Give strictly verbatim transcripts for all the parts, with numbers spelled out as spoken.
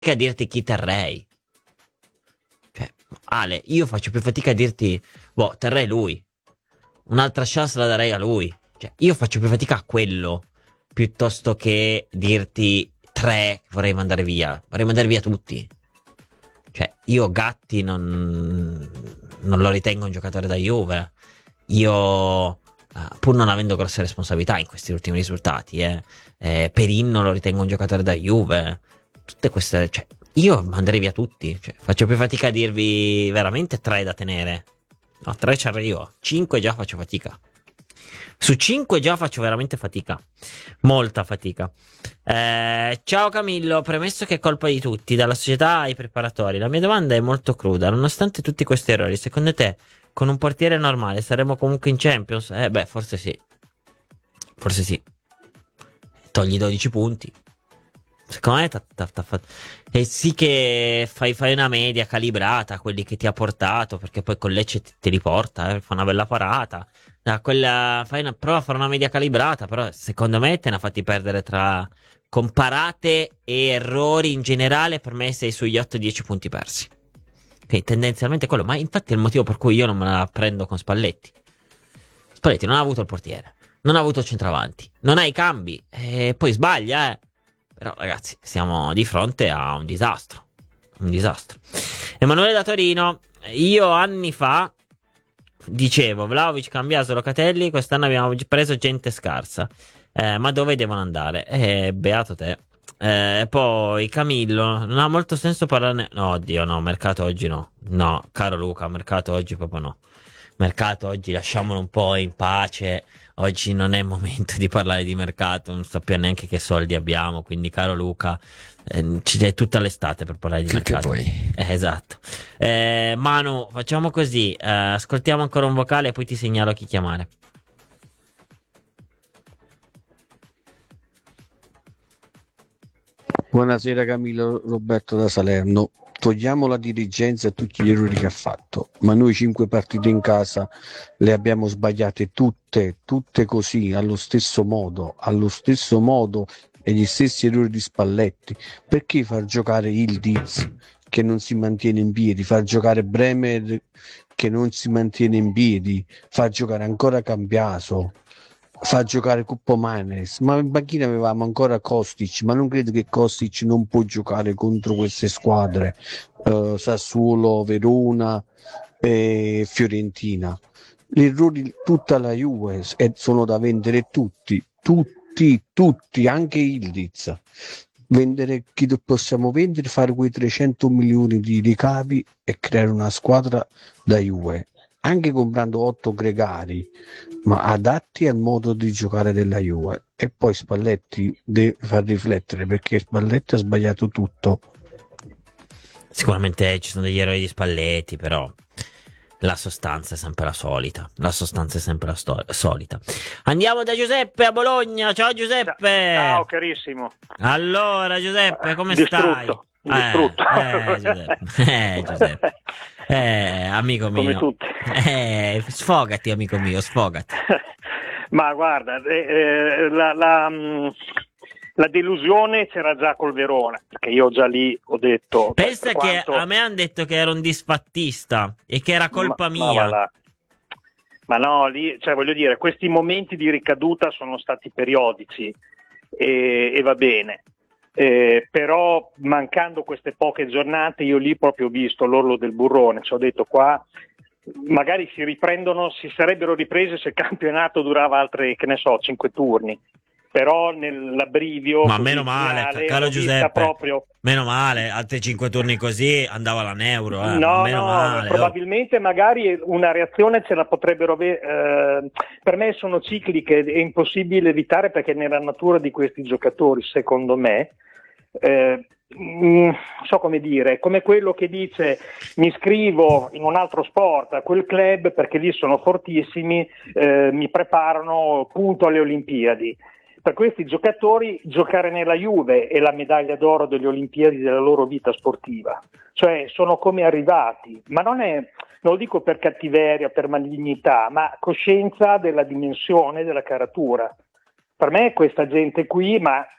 a dirti chi terrei. Cioè, Ale, io faccio più fatica a dirti, boh, terrei lui. Un'altra chance la darei a lui. Cioè, io faccio più fatica a quello piuttosto che dirti tre vorrei mandare via. Vorrei mandare via tutti. Cioè, io Gatti non, non lo ritengo un giocatore da Juve. Io, eh, pur non avendo grosse responsabilità in questi ultimi risultati, eh, eh, Perin non lo ritengo un giocatore da Juve. Tutte queste, cioè, io manderei via tutti. Cioè, faccio più fatica a dirvi veramente tre da tenere. No, tre ci arrivo. Cinque già faccio fatica. Su cinque già faccio veramente fatica. Molta fatica. Eh, ciao Camillo, premesso che è colpa di tutti, dalla società ai preparatori, la mia domanda è molto cruda. Nonostante tutti questi errori, secondo te, con un portiere normale saremmo comunque in Champions? Eh beh, forse sì. Forse sì. Togli dodici punti. Secondo me t'ha, t'ha- t'ha fatto. E sì che fai, fai una media calibrata, quelli che ti ha portato, perché poi con Lecce te, te li porta, eh, fa una bella parata. Da quella, fai una, prova a fare una media calibrata, però secondo me te ne ha fatti perdere tra comparate e errori in generale, per me sei sugli otto dieci punti persi. Quindi tendenzialmente quello, ma infatti è il motivo per cui io non me la prendo con Spalletti. Spalletti non ha avuto il portiere, non ha avuto il centravanti, non ha i cambi, e poi sbaglia, eh. Però ragazzi, siamo di fronte a un disastro. Un disastro. Emanuele da Torino, io anni fa dicevo Vlahovic, Cambiaso, Locatelli, quest'anno abbiamo preso gente scarsa. Eh, ma dove devono andare? Eh, beato te. Eh, poi Camillo, non ha molto senso parlarne. No, oddio, no, mercato oggi no. No, caro Luca, mercato oggi proprio no. Mercato oggi lasciamolo un po' in pace. Oggi non è il momento di parlare di mercato, non sappiamo neanche che soldi abbiamo, quindi caro Luca, eh, c'è tutta l'estate per parlare di Più che mercato. poi. Eh, esatto. Eh, Manu, facciamo così, eh, ascoltiamo ancora un vocale e poi ti segnalo chi chiamare. Buonasera Camillo, Roberto da Salerno. Togliamo la dirigenza e tutti gli errori che ha fatto, ma noi cinque partite in casa le abbiamo sbagliate tutte, tutte così, allo stesso modo, allo stesso modo e gli stessi errori di Spalletti. Perché far giocare Ildiz che non si mantiene in piedi, far giocare Bremer che non si mantiene in piedi, far giocare ancora Cambiaso, fa giocare Cuppo Manes, ma in banchina avevamo ancora Kostic, ma non credo che Kostic non può giocare contro queste squadre, eh, Sassuolo, Verona e Fiorentina. Gli errori tutta la Juve e sono da vendere tutti, tutti, tutti, anche Ildiz. Vendere chi possiamo vendere, fare quei trecento milioni di ricavi e creare una squadra da Juve, anche comprando otto gregari ma adatti al modo di giocare della Juve. E poi Spalletti deve far riflettere perché Spalletti ha sbagliato tutto. Sicuramente ci sono degli errori di Spalletti, però la sostanza è sempre la solita. La sostanza è sempre la sto- solita. Andiamo da Giuseppe a Bologna. Ciao Ciao Giuseppe. carissimo. Allora Giuseppe, come stai? Distrutto, Eh, distrutto. eh, Giuseppe. Eh, Giuseppe. Eh, amico Come mio. tutti. Eh, sfogati, amico mio, sfogati. Ma guarda, eh, eh, la, la, mh, la delusione c'era già col Verona, perché io già lì ho detto... per Pensa che quanto- a me hanno detto che ero un disfattista e che era ma, colpa ma va mia. là. Ma no, lì, cioè voglio dire, questi momenti di ricaduta sono stati periodici e, e va bene. Eh, però mancando queste poche giornate io lì proprio ho visto l'orlo del burrone, ci ho detto qua magari si riprendono, si sarebbero riprese se il campionato durava altre, che ne so, cinque turni, però nell'abbrivio Ma così meno male, ca- finale caro l'ho vista Giuseppe, proprio. meno male, altri cinque turni così andava all'euro, eh, ma No, meno no, male, oh. probabilmente magari una reazione ce la potrebbero avere. Eh, per me sono cicli che è impossibile evitare perché nella natura di questi giocatori, secondo me, eh, non so come dire, come quello che dice mi iscrivo in un altro sport a quel club perché lì sono fortissimi, eh, mi preparano punto alle Olimpiadi. Per questi giocatori giocare nella Juve è la medaglia d'oro delle Olimpiadi della loro vita sportiva, cioè sono come arrivati, ma non è, non lo dico per cattiveria, per malignità, ma coscienza della dimensione della caratura. Per me questa gente qui, ma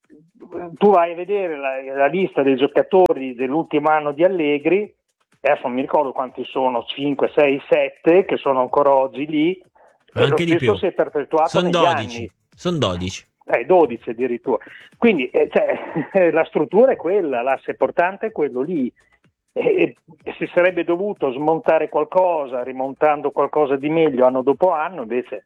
tu vai a vedere la, la lista dei giocatori dell'ultimo anno di Allegri, adesso non mi ricordo quanti sono, cinque, sei, sette, che sono ancora oggi lì, e Anche lo di stesso più. si è perpetuato Sono negli dodici. anni. Sono dodici. Eh, dodici addirittura. Quindi eh, cioè, la struttura è quella, l'asse portante è quello lì. E, e si sarebbe dovuto smontare qualcosa, rimontando qualcosa di meglio anno dopo anno, invece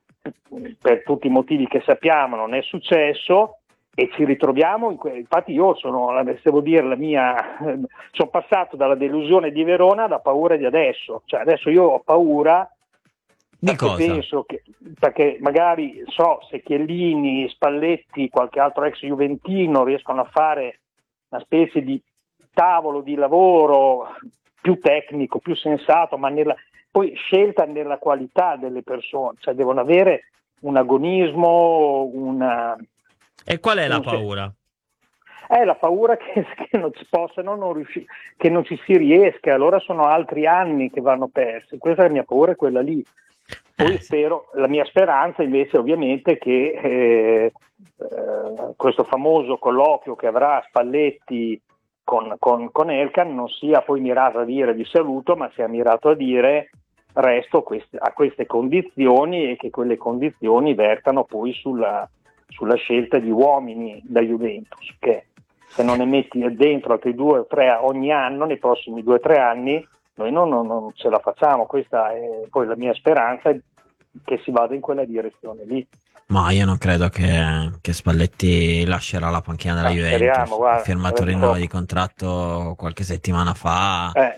per tutti i motivi che sappiamo non è successo e ci ritroviamo in que- infatti io sono, devo dire la mia, sono passato dalla delusione di Verona alla paura di adesso, cioè adesso io ho paura Di perché cosa? penso che, perché magari so se Chiellini, Spalletti, qualche altro ex juventino riescono a fare una specie di tavolo di lavoro più tecnico, più sensato, ma nella, poi scelta nella qualità delle persone, cioè devono avere un agonismo, una... E qual è la non so- paura? È la paura che, che non ci possano non riuscire, che non ci si riesca, allora sono altri anni che vanno persi, questa è la mia paura, è quella lì. Poi Eh, sì. spero, la mia speranza invece ovviamente che eh, eh, questo famoso colloquio che avrà Spalletti con, con, con Elkann non sia poi mirato a dire vi saluto, ma sia mirato a dire resto queste, a queste condizioni e che quelle condizioni vertano poi sulla, sulla scelta di uomini da Juventus, che se non ne metti dentro altri due o tre ogni anno, nei prossimi due o tre anni, noi non, non, non ce la facciamo. Questa è poi la mia speranza, che si vada in quella direzione lì. Ma io non credo che, che Spalletti lascerà la panchina della No, Juventus. speriamo, guarda, Ha firmato il sarebbe rinnovo top. di contratto qualche settimana fa. Eh,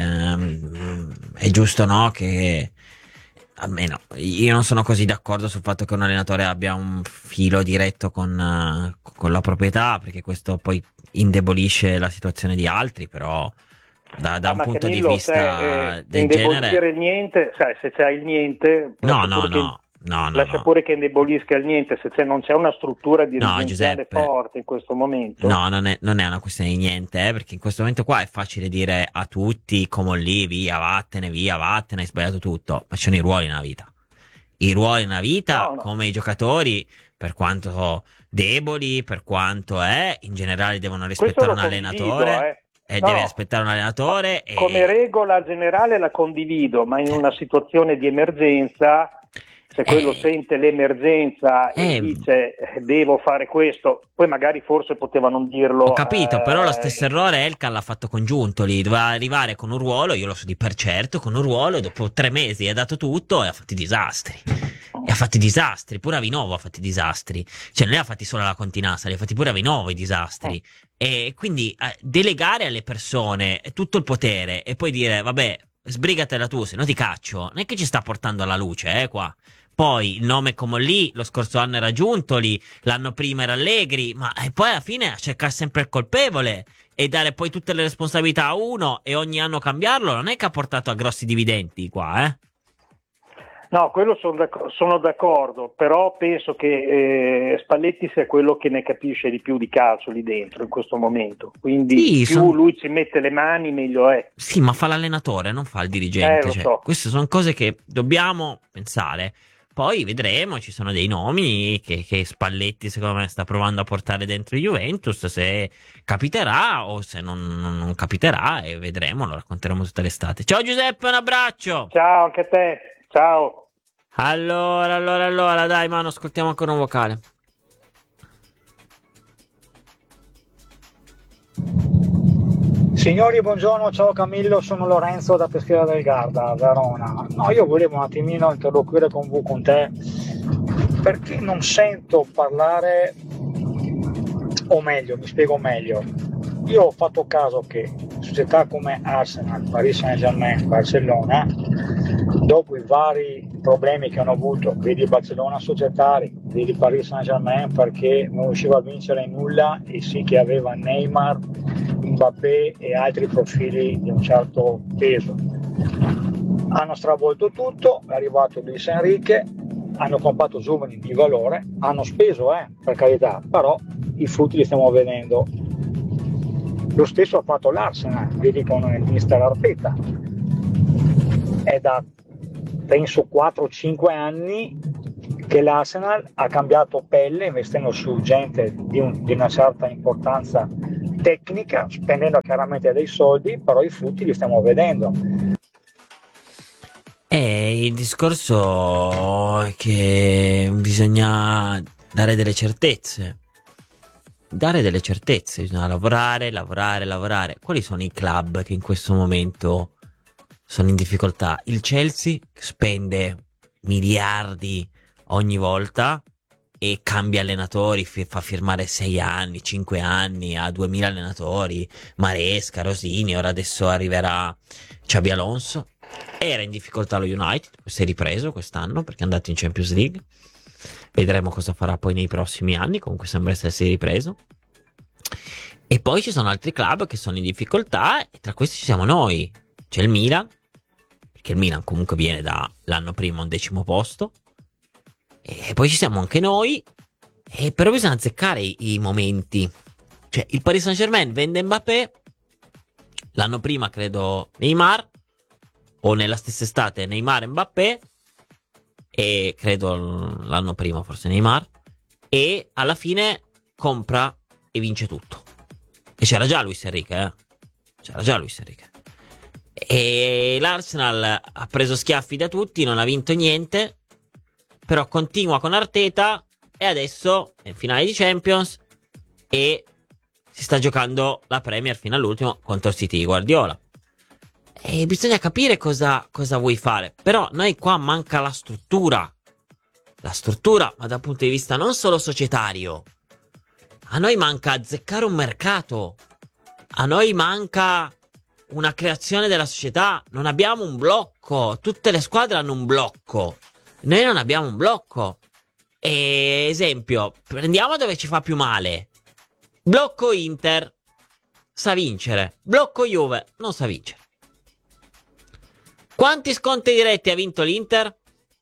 Ehm, è giusto, no? Che almeno io non sono così d'accordo sul fatto che un allenatore abbia un filo diretto con, eh, con la proprietà, perché questo poi indebolisce la situazione di altri, però da, da ah, un ma punto di Camillo, vista te, eh, del genere, indebolire il niente, sai, se c'hai il niente, no, lascia no, pure che, no, no, no, lascia no. pure che indebolisca il niente, se c'è- non c'è una struttura dirigenziale Giuseppe. forte in questo momento. No, non è, non è una questione di niente, eh, perché in questo momento qua è facile dire a tutti, come lì, via, vattene, via, vattene, hai sbagliato tutto, ma ci sono i ruoli nella vita. I ruoli nella vita, No, no. come i giocatori, per quanto deboli, per quanto è, in generale devono Questo rispettare lo un condivido, allenatore, eh. e No, deve rispettare un allenatore, e come regola generale la condivido, ma in Cioè, una situazione di emergenza, se quello eh, sente l'emergenza e eh, dice eh, devo fare questo, poi magari forse poteva non dirlo. Ho capito, però lo eh, stesso errore Elkan l'ha fatto congiunto lì, doveva arrivare con un ruolo, io lo so di per certo, con un ruolo, dopo tre mesi ha dato tutto e ha fatto i disastri. E ha fatto i disastri, pure a Vinovo ha fatto i disastri. Cioè non li ha fatti solo alla Continassa, li ha fatti pure a Vinovo i disastri. E quindi eh, delegare alle persone tutto il potere e poi dire, vabbè, sbrigatela tu, se no ti caccio, non è che ci sta portando alla luce, eh, qua. Poi il nome come lì, lo scorso anno era Giuntoli, l'anno prima era Allegri, ma e poi alla fine a cercare sempre il colpevole e dare poi tutte le responsabilità a uno e ogni anno cambiarlo, non è che ha portato a grossi dividendi qua, eh? No, quello sono d'accordo, sono d'accordo, però penso che eh, Spalletti sia quello che ne capisce di più di calcio lì dentro in questo momento, quindi Sì, più son- lui ci mette le mani meglio è. Sì, ma fa l'allenatore, non fa il dirigente. Eh, lo Cioè, so. queste sono cose che dobbiamo pensare. Poi vedremo, ci sono dei nomi che, che Spalletti secondo me sta provando a portare dentro Juventus, se capiterà o se non, non- non capiterà e vedremo, lo racconteremo tutta l'estate. Ciao Giuseppe, un abbraccio! Ciao anche a te, ciao. Allora, allora, allora, dai mano, ascoltiamo ancora un vocale. Signori, buongiorno, ciao Camillo, sono Lorenzo da Peschiera del Garda, Verona. No, io volevo un attimino interloquire con voi, con te, perché non sento parlare, o meglio, mi spiego meglio. Io ho fatto caso che società come Arsenal, Paris Saint-Germain, Barcellona, dopo i vari problemi che hanno avuto, vedi Barcellona societari, vedi Paris Saint-Germain perché non riusciva a vincere nulla e sì che aveva Neymar, Mbappé e altri profili di un certo peso. Hanno stravolto tutto, è arrivato Luis Enrique, hanno comprato giovani di valore, hanno speso, eh, per carità, però i frutti li stiamo vedendo. Lo stesso ha fatto l'Arsenal, vedi con il mister Arteta. È da penso quattro cinque anni che l'Arsenal ha cambiato pelle investendo su gente di, un, di una certa importanza tecnica, spendendo chiaramente dei soldi, però i frutti li stiamo vedendo. E il discorso è che bisogna dare delle certezze. Dare delle certezze, bisogna lavorare, lavorare, lavorare. Quali sono i club che in questo momento sono in difficoltà? Il Chelsea spende miliardi ogni volta e cambia allenatori, fi- fa firmare sei anni, cinque anni a duemila allenatori, Maresca, Rosini, ora adesso arriverà Xabi Alonso. Era in difficoltà lo United, si è ripreso quest'anno perché è andato in Champions League. Vedremo cosa farà poi nei prossimi anni, comunque sembra essersi ripreso. E poi ci sono altri club che sono in difficoltà e tra questi ci siamo noi. C'è il Milan, perché il Milan comunque viene dall'anno prima a un decimo posto. E poi ci siamo anche noi. E però bisogna azzeccare i, i momenti. Cioè il Paris Saint-Germain vende Mbappé, l'anno prima credo Neymar, o nella stessa estate Neymar e Mbappé, e credo l'anno prima forse Neymar, e alla fine compra e vince tutto. E c'era già Luis Enrique, eh? C'era già Luis Enrique. E l'Arsenal ha preso schiaffi da tutti, non ha vinto niente, però continua con Arteta e adesso è in finale di Champions e si sta giocando la Premier fino all'ultimo contro il City di Guardiola. E bisogna capire cosa, cosa vuoi fare. Però noi qua manca la struttura. La struttura, ma dal punto di vista non solo societario. A noi manca azzeccare un mercato. A noi manca una creazione della società. Non abbiamo un blocco. Tutte le squadre hanno un blocco. Noi non abbiamo un blocco. E esempio, prendiamo dove ci fa più male. Blocco Inter sa vincere. Blocco Juve non sa vincere. Quanti scontri diretti ha vinto l'Inter?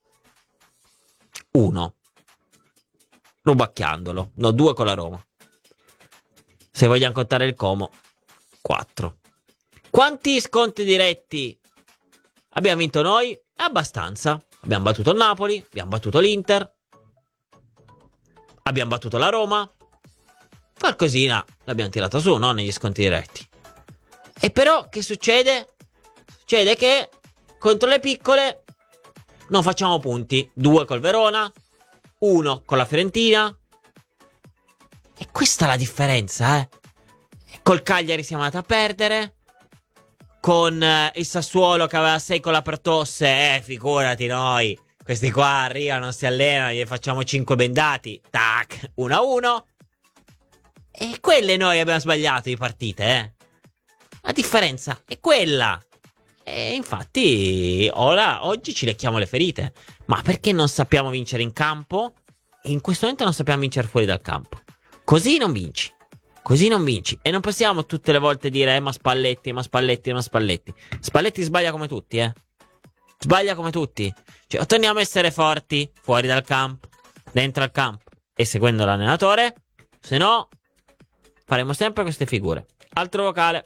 Uno. Rubacchiandolo. No, due con la Roma. Se vogliamo contare il Como, quattro. Quanti scontri diretti abbiamo vinto noi? Abbastanza. Abbiamo battuto il Napoli, abbiamo battuto l'Inter, abbiamo battuto la Roma. Qualcosina l'abbiamo tirata su, no? Negli scontri diretti. E però che succede? Succede che contro le piccole non facciamo punti. Due col Verona, uno con la Fiorentina. E questa è la differenza, eh. Col Cagliari siamo andati a perdere. Con eh, il Sassuolo che aveva sei con la Pertosse, eh, figurati noi. Questi qua arrivano, si allenano, gli facciamo cinque bendati. Tac, uno a uno. E quelle noi abbiamo sbagliato di partite, eh. La differenza è quella. E infatti ora, oggi ci lecchiamo le ferite. Ma perché non sappiamo vincere in campo? E in questo momento non sappiamo vincere fuori dal campo. Così non vinci. Così non vinci. E non possiamo tutte le volte dire eh, ma Spalletti, ma Spalletti, ma Spalletti. Spalletti sbaglia come tutti, eh. Sbaglia come tutti. Cioè, o torniamo a essere forti fuori dal campo, dentro al campo e seguendo l'allenatore, se no faremo sempre queste figure. Altro vocale.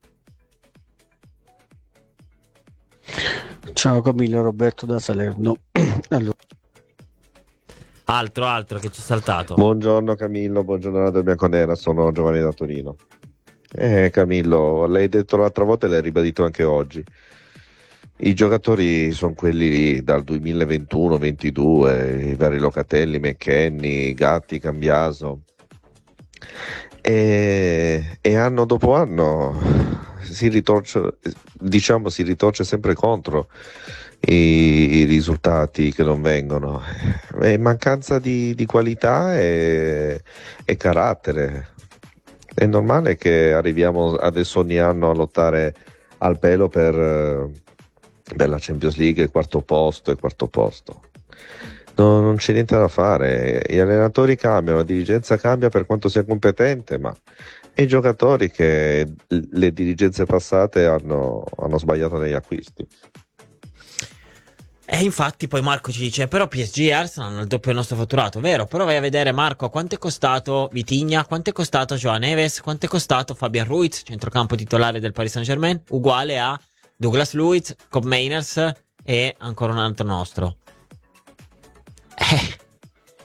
Ciao Camillo, Roberto da Salerno. Allora. Altro, altro che ci è saltato. Buongiorno Camillo, buongiorno Radio Bianconera, sono Giovanni da Torino. Eh Camillo, l'hai detto l'altra volta e l'hai ribadito anche oggi. I giocatori sono quelli dal duemilaventuno ventidue, i vari Locatelli, McKennie, Gatti, Cambiaso. E, e anno dopo anno si ritorce, diciamo, si ritorce sempre contro i, i risultati che non vengono. È mancanza di, di qualità e, e carattere. È normale che arriviamo adesso ogni anno a lottare al pelo per, per la Champions League, il quarto posto e quarto posto. No, non c'è niente da fare. Gli allenatori cambiano, la dirigenza cambia per quanto sia competente, ma i giocatori che le dirigenze passate hanno, hanno sbagliato negli acquisti. E infatti poi Marco ci dice però P S G e Arsenal hanno il doppio del nostro fatturato, vero? Però vai a vedere Marco quanto è costato Vitinha, quanto è costato Joao Neves, quanto è costato Fabian Ruiz, centrocampo titolare del Paris Saint-Germain, uguale a Douglas Luiz, Cobb Mainers e ancora un altro nostro. Eh,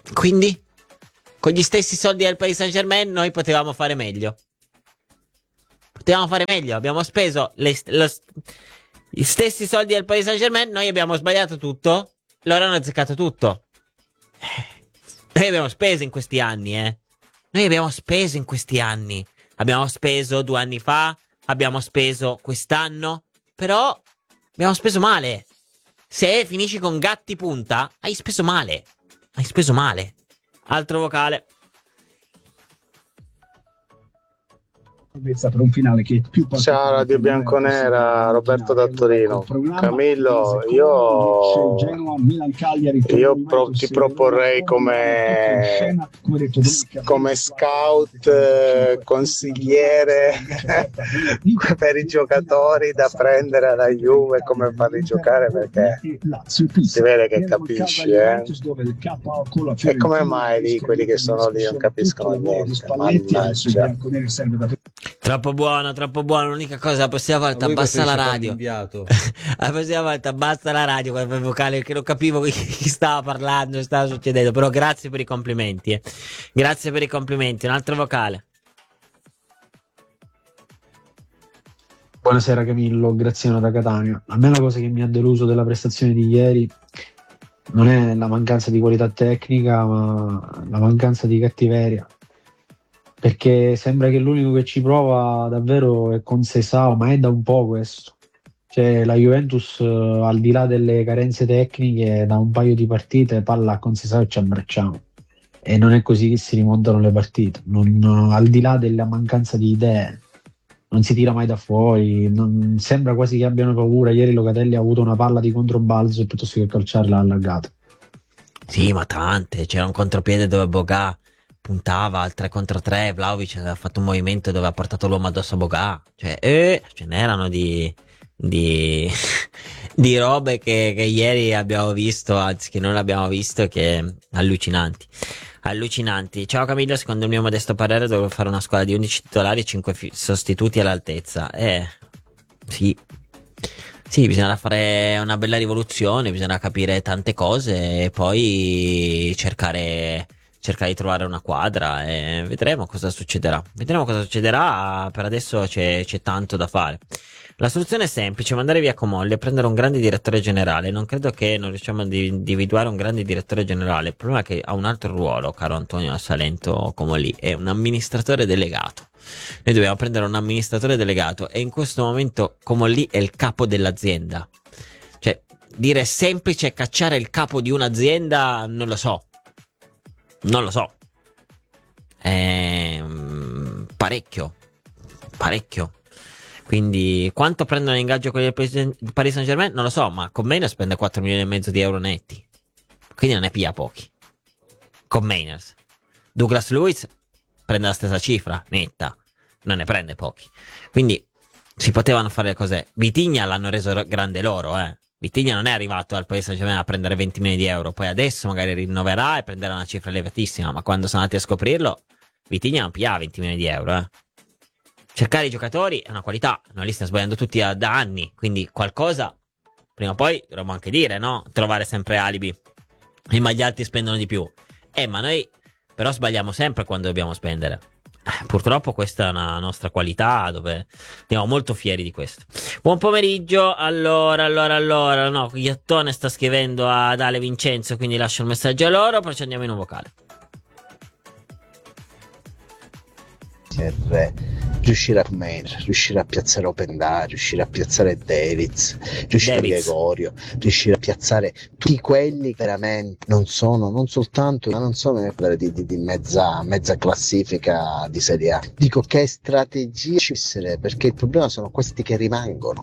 Quindi, con gli stessi soldi del Paris Saint-Germain, noi potevamo fare meglio. Potevamo fare meglio. Abbiamo speso le, lo, gli stessi soldi del Paris Saint-Germain, noi abbiamo sbagliato tutto, loro hanno azzeccato tutto. Noi abbiamo speso in questi anni, eh. Noi abbiamo speso in questi anni. Abbiamo speso due anni fa, abbiamo speso quest'anno, però abbiamo speso male. Se finisci con Gatti punta, hai speso male. Hai speso male. Altro vocale. Per un finale che è più Ciao Radio Bianconera, Roberto da Torino. Camillo, io, io pro, ti proporrei come, come scout, eh, consigliere per i giocatori da prendere alla Juve, come farli giocare, perché si vede che capisci, eh? E come mai lì, quelli che sono lì non capiscono niente, mannaggia. Troppo buono, troppo buono. L'unica cosa, la prossima volta abbassa la radio. La prossima volta abbassa la radio con il vocale, che non capivo chi, chi stava parlando, stava succedendo. Però grazie per i complimenti, eh. Grazie per i complimenti. Un altro vocale. Buonasera Camillo, Graziano da Catania. A me la cosa che mi ha deluso della prestazione di ieri non è la mancanza di qualità tecnica, ma la mancanza di cattiveria. Perché sembra che l'unico che ci prova davvero è con Seisao, ma è da un po' questo. Cioè la Juventus, eh, al di là delle carenze tecniche, da un paio di partite palla con Seisao e ci abbracciamo. E non è così che si rimontano le partite. Non, al di là della mancanza di idee, non si tira mai da fuori. Non, sembra quasi che abbiano paura. Ieri Locatelli ha avuto una palla di controbalzo e piuttosto che calciarla allargata. Sì, ma tante. C'era un contropiede dove Boga puntava al tre contro tre, Vlahovic aveva fatto un movimento dove ha portato l'uomo addosso a Boga, cioè eh, ce n'erano di di, di robe che, che ieri abbiamo visto, anzi che non abbiamo visto, che allucinanti allucinanti. Ciao Camillo, secondo il mio modesto parere dovevo fare una squadra di undici titolari e cinque fi- sostituti all'altezza. Eh sì Sì, bisogna fare una bella rivoluzione, bisogna capire tante cose e poi cercare cercare di trovare una quadra e vedremo cosa succederà. Vedremo cosa succederà. Per adesso c'è, c'è tanto da fare. La soluzione è semplice: mandare via Comolli e prendere un grande direttore generale. Non credo che non riusciamo ad individuare un grande direttore generale. Il problema è che ha un altro ruolo, caro Antonio Salento Comolli, è un amministratore delegato. Noi dobbiamo prendere un amministratore delegato e in questo momento Comolli è il capo dell'azienda. Cioè, dire semplice cacciare il capo di un'azienda, non lo so. Non lo so. Ehm, parecchio. Parecchio. Quindi quanto prendono in ingaggio quelli del Paris Saint-Germain? Non lo so, ma con Mainers spende quattro milioni e mezzo di euro netti. Quindi non è pia pochi. Con Mainers. Douglas Luiz prende la stessa cifra netta. Non ne prende pochi. Quindi si potevano fare le cose. Vitigna l'hanno reso grande loro, eh. Vitigna non è arrivato al Paris Saint-Germain a prendere venti milioni di euro, poi adesso magari rinnoverà e prenderà una cifra elevatissima, ma quando sono andati a scoprirlo, Vitigna non pigliava venti milioni di euro. Eh. Cercare i giocatori è una qualità, noi li stiamo sbagliando tutti a, da anni, quindi qualcosa prima o poi dovremmo anche dire, no? Trovare sempre alibi, e ma gli altri spendono di più. Eh, ma noi però sbagliamo sempre quando dobbiamo spendere. Purtroppo questa è una nostra qualità dove siamo molto fieri di questo. Buon pomeriggio. Allora, allora, allora no, Ghiattone sta scrivendo ad Ale Vincenzo, quindi lascio il messaggio a loro, poi ci andiamo in un vocale. Riuscire a mettere, riuscire a piazzare Openda, riuscire a piazzare Davids, riuscire Davids. a Gregorio, riuscire a piazzare tutti quelli che veramente non sono, non soltanto, ma non sono di, di, di mezza, mezza classifica di Serie A. Dico che strategie ci essere, perché il problema sono questi che rimangono.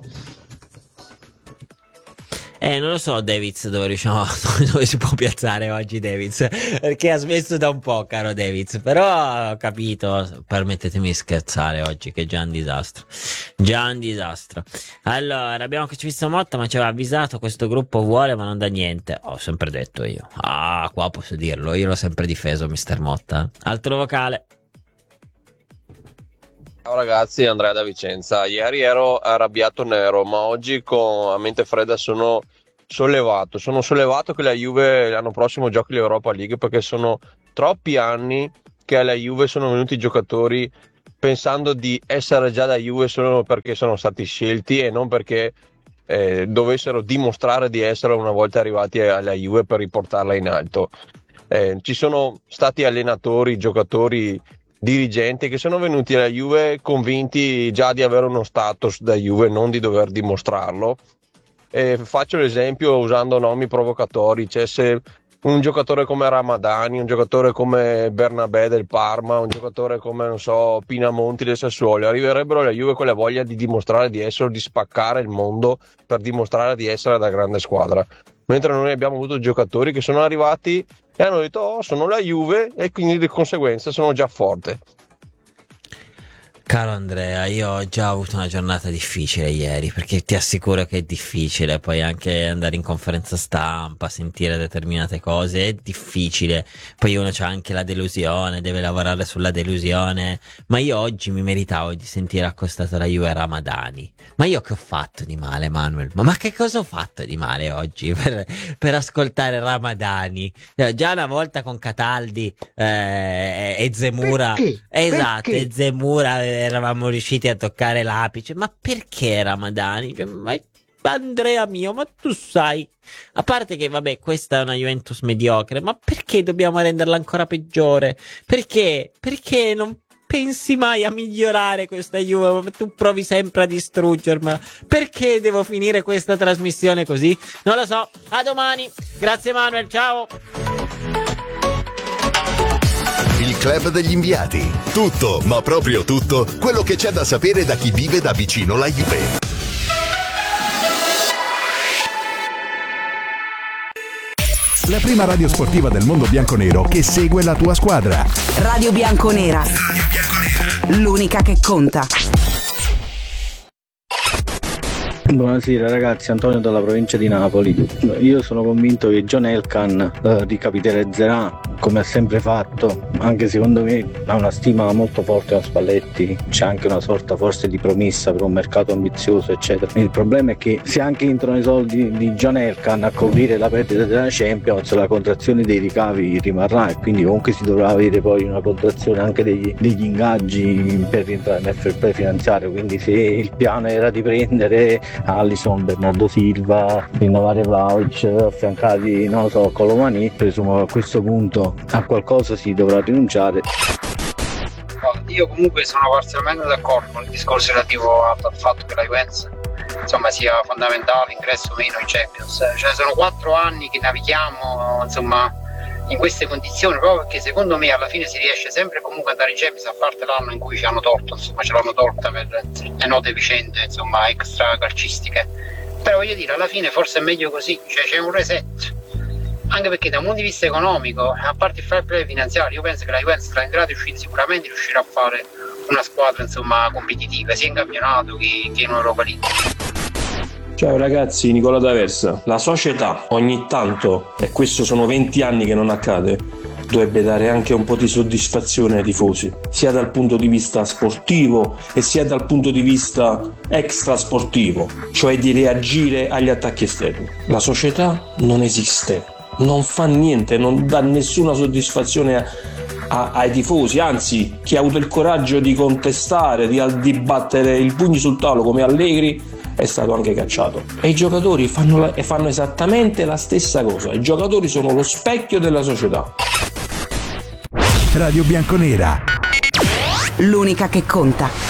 Eh, non lo so, Davids, dove riusciamo, dove si può piazzare oggi Davids, perché ha smesso da un po', caro Davids, però ho capito, permettetemi di scherzare oggi, che è già un disastro, già un disastro. Allora, abbiamo che ci visto Motta, ma ci aveva avvisato, questo gruppo vuole ma non dà niente, ho sempre detto io, ah, qua posso dirlo, io l'ho sempre difeso, mister Motta. Altro vocale. Ciao ragazzi, Andrea da Vicenza. Ieri ero arrabbiato nero, ma oggi con a mente fredda sono sollevato, sono sollevato che la Juve l'anno prossimo giochi l'Europa League, perché sono troppi anni che alla Juve sono venuti giocatori pensando di essere già da Juve solo perché sono stati scelti e non perché eh, dovessero dimostrare di essere una volta arrivati alla Juve per riportarla in alto. Eh, ci sono stati allenatori, giocatori, dirigenti che sono venuti alla Juve convinti già di avere uno status da Juve, non di dover dimostrarlo. Eh, faccio l'esempio usando nomi provocatori, cioè se un giocatore come Ramadani, un giocatore come Bernabé del Parma, un giocatore come, non so, Pinamonti del Sassuolo arriverebbero alla Juve con la voglia di dimostrare di essere, di spaccare il mondo per dimostrare di essere la grande squadra, mentre noi abbiamo avuto giocatori che sono arrivati e hanno detto oh, sono la Juve e quindi di conseguenza sono già forte. Caro Andrea, io ho già avuto una giornata difficile ieri, perché ti assicuro che è difficile, poi anche andare in conferenza stampa, sentire determinate cose, è difficile, poi uno c'ha anche la delusione, deve lavorare sulla delusione, ma io oggi mi meritavo di sentire accostato la Juve Ramadani. Ma io che ho fatto di male, Manuel? Ma, ma che cosa ho fatto di male oggi per, per ascoltare Ramadani? Già una volta con Cataldi eh, e Zemura, Perché? esatto, Perché? e Zemura eravamo riusciti a toccare l'apice. Ma perché Ramadani? Cioè, ma Andrea mio, ma tu sai, a parte che vabbè, questa è una Juventus mediocre, ma perché dobbiamo renderla ancora peggiore? Perché? Perché non pensi mai a migliorare questa Juve? Tu provi sempre a distruggermela. Perché devo finire questa trasmissione così? Non lo so. A domani. Grazie Manuel, ciao. Il club degli inviati. Tutto, ma proprio tutto, quello che c'è da sapere da chi vive da vicino la Juve. La prima radio sportiva del mondo bianconero che segue la tua squadra. Radio Bianconera. L'unica che conta. Buonasera ragazzi, Antonio dalla provincia di Napoli. Io sono convinto che John Elkann eh, ricapitalizzerà come ha sempre fatto, anche secondo me ha una stima molto forte a Spalletti, c'è anche una sorta forse di promessa per un mercato ambizioso eccetera. Il problema è che se anche entrano i soldi di John Elkann a coprire la perdita della Champions, la contrazione dei ricavi rimarrà e quindi comunque si dovrà avere poi una contrazione anche degli, degli ingaggi per rientrare nel fair play finanziario. Quindi se il piano era di prendere Alisson, Bernardo Silva, rinnovare Vlahovic, affiancati non lo so, Colomani, presumo che a questo punto a qualcosa si dovrà rinunciare. Io comunque sono parzialmente d'accordo con il discorso relativo al fatto che la Juventus insomma sia fondamentale ingresso o meno in Champions. Cioè sono quattro anni che navighiamo insomma in queste condizioni, proprio perché secondo me alla fine si riesce sempre comunque ad andare in Champions, a parte l'anno in cui ci hanno tolto, insomma ce l'hanno tolta per le note vicende insomma extra calcistiche, però voglio dire alla fine forse è meglio così, cioè c'è un reset, anche perché da un punto di vista economico, a parte il fair play finanziario, io penso che la Juventus sarà in grado di uscire sicuramente riuscirà a fare una squadra insomma competitiva sia in campionato che, che in Europa League. Ciao ragazzi, Nicola D'Aversa. La società ogni tanto, e questo sono venti anni che non accade, dovrebbe dare anche un po' di soddisfazione ai tifosi, sia dal punto di vista sportivo e sia dal punto di vista extrasportivo, cioè di reagire agli attacchi esterni. La società non esiste, non fa niente, non dà nessuna soddisfazione a, a, ai tifosi, anzi chi ha avuto il coraggio di contestare, di, di battere il pugno sul tavolo come Allegri è stato anche cacciato. E i giocatori fanno, la, fanno esattamente la stessa cosa, i giocatori sono lo specchio della società. Radio Bianconera, l'unica che conta.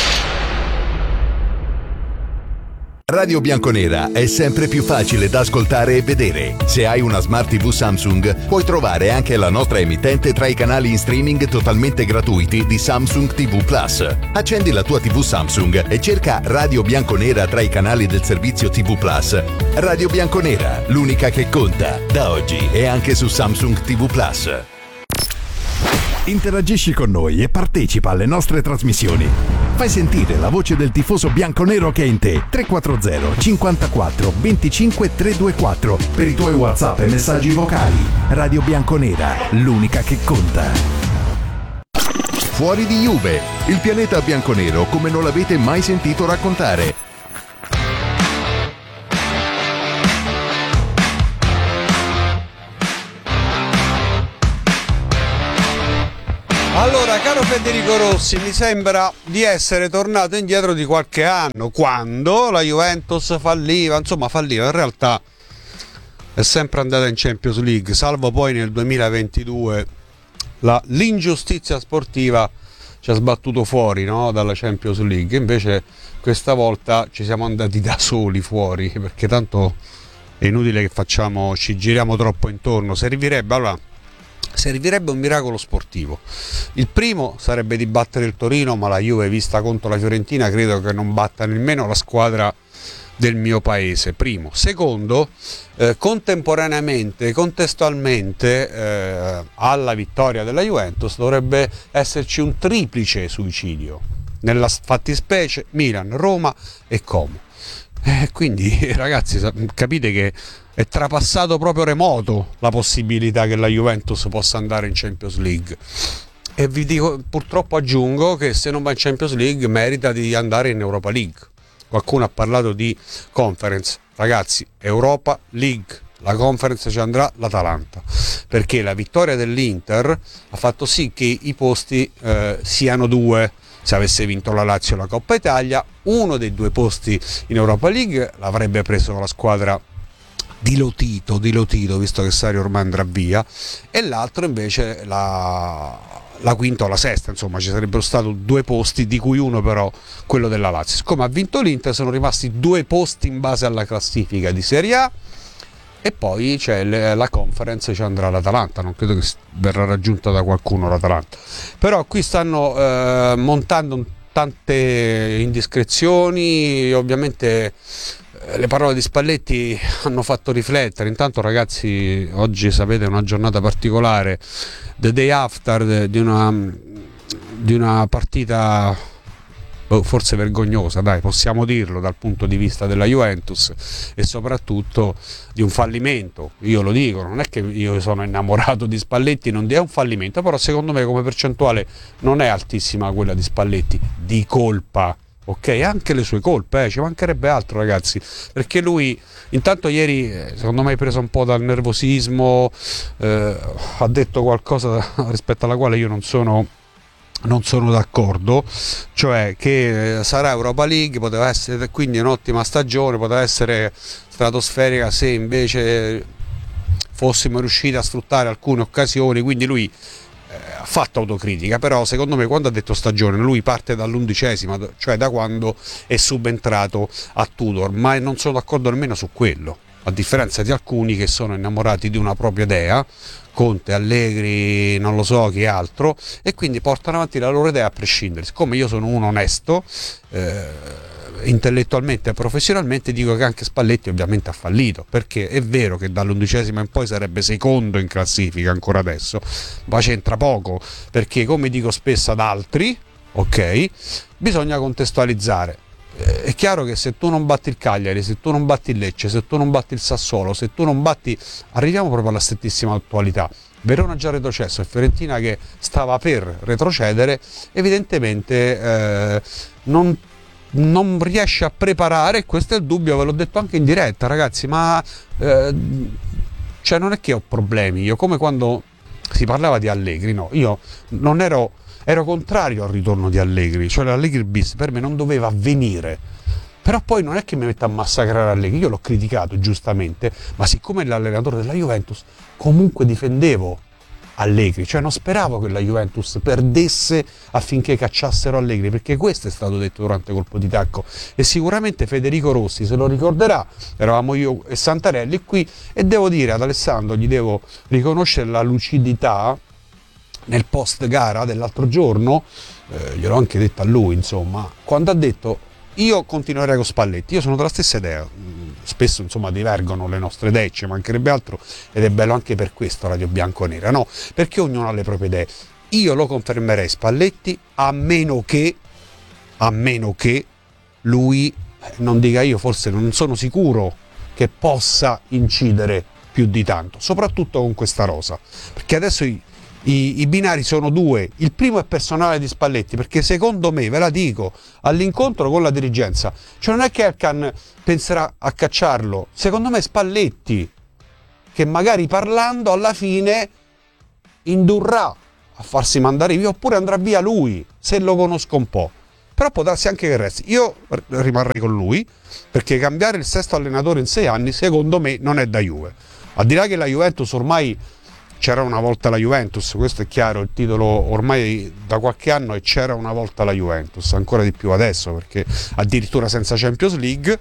Radio Bianconera è sempre più facile da ascoltare e vedere. Se hai una Smart tivù Samsung, puoi trovare anche la nostra emittente tra i canali in streaming totalmente gratuiti di Samsung tivù Plus. Accendi la tua tivù Samsung e cerca Radio Bianconera tra i canali del servizio tivù Plus. Radio Bianconera, l'unica che conta, da oggi e anche su Samsung tivù Plus. Interagisci con noi e partecipa alle nostre trasmissioni. Fai sentire la voce del tifoso bianconero che è in te. tre quattro zero cinquantaquattro venticinque trecentoventiquattro per i tuoi WhatsApp e messaggi vocali. Radio Bianconera, l'unica che conta. Fuori di Juve, il pianeta bianconero come non l'avete mai sentito raccontare. Caro Federico Rossi, mi sembra di essere tornato indietro di qualche anno, quando la Juventus falliva, insomma falliva, in realtà è sempre andata in Champions League, salvo poi nel duemilaventidue la, l'ingiustizia sportiva ci ha sbattuto fuori, no, dalla Champions League. Invece questa volta ci siamo andati da soli fuori, perché tanto è inutile che facciamo, ci giriamo troppo intorno. Servirebbe, allora, servirebbe un miracolo sportivo. Il primo sarebbe di battere il Torino, ma la Juve vista contro la Fiorentina credo che non batta nemmeno la squadra del mio paese. Primo. Secondo, eh, contemporaneamente, contestualmente eh, alla vittoria della Juventus dovrebbe esserci un triplice suicidio, nella fattispecie Milan, Roma e Como. Eh, quindi ragazzi, capite che è trapassato proprio remoto la possibilità che la Juventus possa andare in Champions League. E vi dico, purtroppo aggiungo che se non va in Champions League merita di andare in Europa League. Qualcuno ha parlato di Conference, ragazzi, Europa League, la Conference ci andrà l'Atalanta, perché la vittoria dell'Inter ha fatto sì che i posti eh, siano due. Se avesse vinto la Lazio la Coppa Italia, uno dei due posti in Europa League l'avrebbe preso la squadra di Lotito, di Lotito, visto che Sarri ormai andrà via, e l'altro invece la, la quinta o la sesta, insomma ci sarebbero stati due posti, di cui uno però quello della Lazio. Siccome ha vinto l'Inter sono rimasti due posti in base alla classifica di Serie A, e poi c'è le, la Conference, ci andrà l'Atalanta, non credo che verrà raggiunta da qualcuno l'Atalanta. Però qui stanno eh, montando tante indiscrezioni, ovviamente eh, le parole di Spalletti hanno fatto riflettere. Intanto ragazzi, oggi sapete è una giornata particolare, the day after di una, di una partita forse vergognosa, dai, possiamo dirlo, dal punto di vista della Juventus, e soprattutto di un fallimento. Io lo dico, non è che io sono innamorato di Spalletti, non è un fallimento, però secondo me come percentuale non è altissima quella di Spalletti di colpa, ok? Anche le sue colpe, eh, ci mancherebbe altro ragazzi, perché lui intanto ieri secondo me è preso un po' dal nervosismo, eh, ha detto qualcosa rispetto alla quale io non sono non sono d'accordo, cioè che sarà Europa League, poteva essere quindi un'ottima stagione, poteva essere stratosferica se invece fossimo riusciti a sfruttare alcune occasioni, quindi lui eh, ha fatto autocritica. Però secondo me quando ha detto stagione lui parte dall'undicesima, cioè da quando è subentrato a Tudor, ma non sono d'accordo nemmeno su quello, a differenza di alcuni che sono innamorati di una propria idea, Conte, Allegri, non lo so chi altro, e quindi portano avanti la loro idea a prescindere. Siccome io sono uno onesto, eh, intellettualmente e professionalmente, dico che anche Spalletti ovviamente ha fallito, perché è vero che dall'undicesima in poi sarebbe secondo in classifica ancora adesso, ma c'entra poco, perché come dico spesso ad altri, ok, bisogna contestualizzare. È chiaro che se tu non batti il Cagliari, se tu non batti il Lecce, se tu non batti il Sassuolo, se tu non batti, arriviamo proprio alla strettissima attualità, Verona già retrocesso e Fiorentina che stava per retrocedere, evidentemente eh, non, non riesce a preparare. Questo è il dubbio, ve l'ho detto anche in diretta ragazzi, ma eh, cioè non è che ho problemi, io come quando si parlava di Allegri, no, io non ero ero contrario al ritorno di Allegri, cioè l'Allegri bis per me non doveva avvenire, però poi non è che mi metta a massacrare Allegri, io l'ho criticato giustamente, ma siccome è l'allenatore della Juventus comunque difendevo Allegri, cioè non speravo che la Juventus perdesse affinché cacciassero Allegri, perché questo è stato detto durante colpo di tacco, e sicuramente Federico Rossi se lo ricorderà, eravamo io e Santarelli qui, e devo dire ad Alessandro, gli devo riconoscere la lucidità nel post gara dell'altro giorno, eh, gliel'ho anche detto a lui, insomma, quando ha detto io continuerei con Spalletti, io sono della stessa idea, spesso insomma divergono le nostre idee, ci mancherebbe altro, ed è bello anche per questo Radio Bianconera, no? Perché ognuno ha le proprie idee. Io lo confermerei Spalletti, a meno che a meno che lui non dica, io forse non sono sicuro che possa incidere più di tanto, soprattutto con questa rosa, perché adesso i I, I binari sono due. Il primo è personale di Spalletti, perché secondo me, ve la dico, all'incontro con la dirigenza, cioè non è che Erkan penserà a cacciarlo, secondo me Spalletti, che magari parlando alla fine indurrà a farsi mandare via, oppure andrà via lui, se lo conosco un po'. Però può darsi anche che resti. Io rimarrei con lui, perché cambiare il sesto allenatore in sei anni, secondo me, non è da Juve. Al di là che la Juventus ormai, c'era una volta la Juventus, questo è chiaro, il titolo ormai da qualche anno è c'era una volta la Juventus, ancora di più adesso, perché addirittura senza Champions League.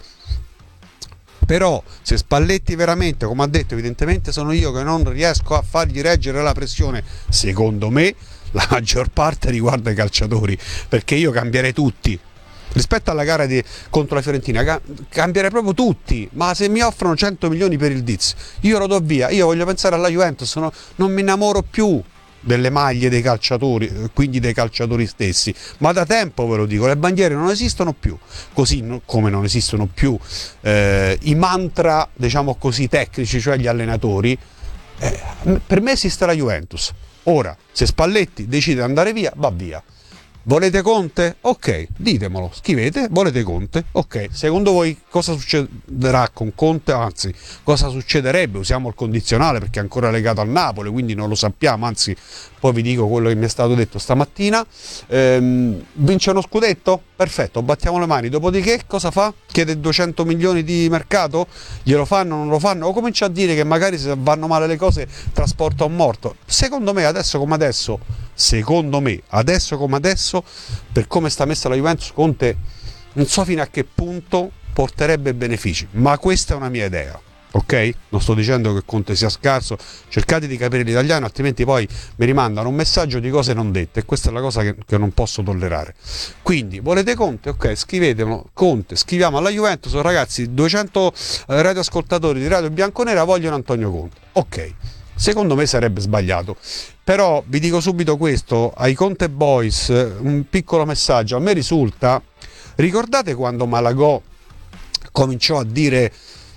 Però se Spalletti veramente, come ha detto, evidentemente sono io che non riesco a fargli reggere la pressione, secondo me la maggior parte riguarda i calciatori, perché io cambierei tutti rispetto alla gara di, contro la Fiorentina, cambierei proprio tutti. Ma se mi offrono cento milioni per il Diz, io lo do via. Io voglio pensare alla Juventus, no, non mi innamoro più delle maglie dei calciatori, quindi dei calciatori stessi, ma da tempo ve lo dico, le bandiere non esistono più, così no, come non esistono più eh, i mantra, diciamo così, tecnici, cioè gli allenatori. Eh, per me esiste la Juventus. Ora, se Spalletti decide di andare via, va via. Volete Conte? Ok, ditemelo, scrivete, volete Conte? Ok, secondo voi cosa succederà con Conte? Anzi, cosa succederebbe? Usiamo il condizionale perché è ancora legato al Napoli, quindi non lo sappiamo, anzi, poi vi dico quello che mi è stato detto stamattina. Ehm, vince uno scudetto? Perfetto, battiamo le mani. Dopodiché cosa fa? Chiede duecento milioni di mercato? Glielo fanno, non lo fanno? O comincia a dire che magari se vanno male le cose trasporta un morto? Secondo me, adesso come adesso, secondo me, adesso come adesso, per come sta messa la Juventus, Conte non so fino a che punto porterebbe benefici, ma questa è una mia idea. Ok? Non sto dicendo che Conte sia scarso, cercate di capire l'italiano, altrimenti poi mi rimandano un messaggio di cose non dette, e questa è la cosa che, che non posso tollerare. Quindi, volete Conte? Ok, scrivetelo, Conte, scriviamo alla Juventus, ragazzi, duecento eh, radioascoltatori di Radio Bianconera vogliono Antonio Conte. Ok, secondo me sarebbe sbagliato, però vi dico subito questo, ai Conte Boys, un piccolo messaggio, a me risulta, ricordate quando Malagò cominciò a dire...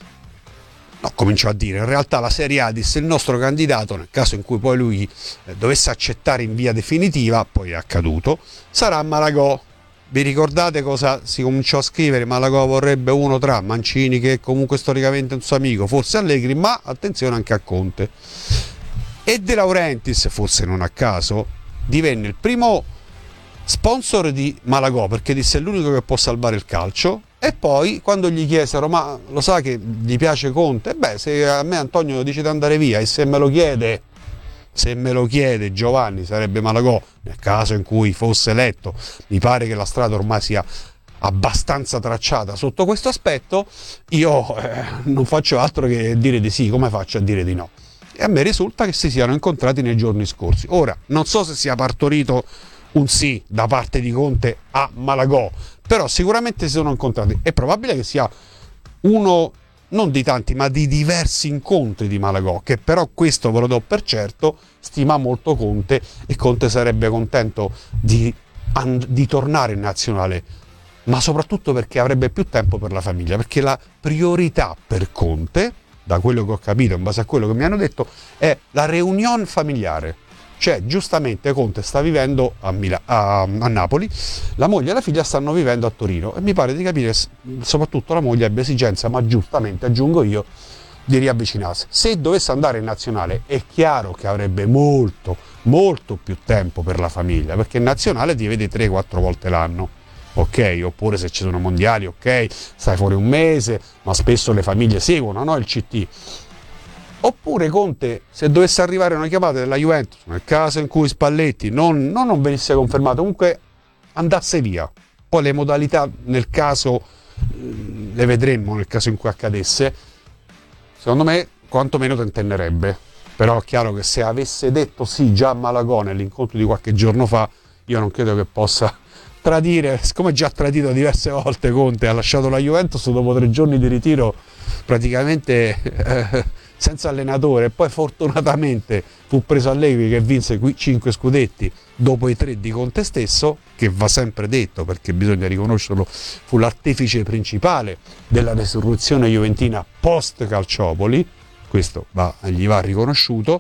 No, cominciò a dire, in realtà la Serie A disse il nostro candidato, nel caso in cui poi lui eh, dovesse accettare in via definitiva, poi è accaduto, sarà Malagò. Vi ricordate cosa si cominciò a scrivere? Malagò vorrebbe uno tra Mancini, che è comunque storicamente un suo amico, forse Allegri, ma attenzione anche a Conte. E De Laurentiis, forse non a caso, divenne il primo sponsor di Malagò, perché disse è l'unico che può salvare il calcio. E poi quando gli chiesero ma lo sa che gli piace Conte? Beh, se a me Antonio dice di andare via e se me lo chiede, se me lo chiede Giovanni, sarebbe Malagò, nel caso in cui fosse eletto. Mi pare che la strada ormai sia abbastanza tracciata sotto questo aspetto, io eh, non faccio altro che dire di sì. Come faccio a dire di no? E a me risulta che si siano incontrati nei giorni scorsi. Ora, non so se sia partorito un sì da parte di Conte a Malagò, però sicuramente si sono incontrati. È probabile che sia uno, non di tanti, ma di diversi incontri di Malagò, che però questo ve lo do per certo, stima molto Conte, e Conte sarebbe contento di, di tornare in nazionale, ma soprattutto perché avrebbe più tempo per la famiglia, perché la priorità per Conte, da quello che ho capito, in base a quello che mi hanno detto, è la reunion familiare. Cioè, giustamente Conte sta vivendo a, Mila- a, a Napoli, la moglie e la figlia stanno vivendo a Torino, e mi pare di capire che soprattutto la moglie abbia esigenza, ma giustamente aggiungo io, di riavvicinarsi. Se dovesse andare in nazionale è chiaro che avrebbe molto, molto più tempo per la famiglia, perché in nazionale ti vedi tre quattro volte l'anno. Ok, oppure se ci sono mondiali, ok, stai fuori un mese, ma spesso le famiglie seguono, no, il C T. Oppure Conte, se dovesse arrivare una chiamata della Juventus, nel caso in cui Spalletti non, non, non venisse confermato, comunque andasse via. Poi le modalità nel caso le vedremmo, nel caso in cui accadesse. Secondo me quantomeno tentennerebbe. Però è chiaro che se avesse detto sì già a Malagò nell'incontro di qualche giorno fa, io non credo che possa tradire, siccome già tradito diverse volte Conte, ha lasciato la Juventus dopo tre giorni di ritiro praticamente... Eh, senza allenatore, e poi fortunatamente fu preso Allegri che vinse cinque scudetti dopo i tre di Conte stesso, che va sempre detto perché bisogna riconoscerlo, fu l'artefice principale della resurrezione juventina post Calciopoli, questo va, gli va riconosciuto,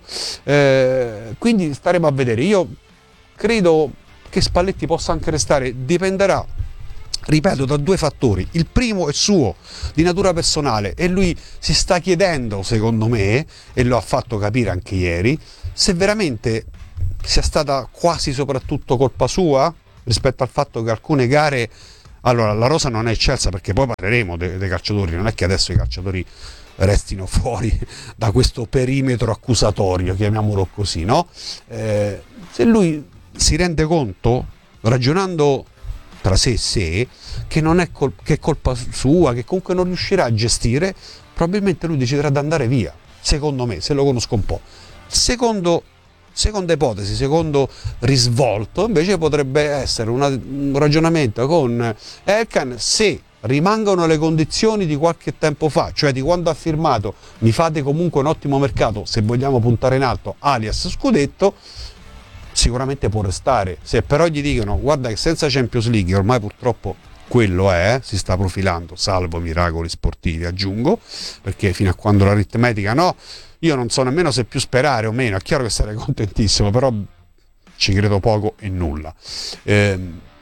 eh, quindi staremo a vedere. Io credo che Spalletti possa anche restare, dipenderà, ripeto, da due fattori. Il primo è suo, di natura personale, e lui si sta chiedendo, secondo me, e lo ha fatto capire anche ieri, se veramente sia stata quasi soprattutto colpa sua rispetto al fatto che alcune gare, allora la rosa non è eccelsa, perché poi parleremo dei, dei calciatori, non è che adesso i calciatori restino fuori da questo perimetro accusatorio, chiamiamolo così, no? Eh, se lui si rende conto, ragionando tra sé e sé, che non è, col- che è colpa sua, che comunque non riuscirà a gestire, probabilmente lui deciderà di andare via, secondo me, se lo conosco un po'. Secondo Seconda ipotesi, secondo risvolto, invece potrebbe essere una, un ragionamento con Elkann: se rimangono le condizioni di qualche tempo fa, cioè di quando ha firmato mi fate comunque un ottimo mercato se vogliamo puntare in alto, alias scudetto, sicuramente può restare. Se però gli dicono guarda che senza Champions League, ormai purtroppo quello è, si sta profilando, salvo miracoli sportivi aggiungo, perché fino a quando l'aritmetica no, io non so nemmeno se più sperare o meno. È chiaro che sarei contentissimo, però ci credo poco e nulla. Eh,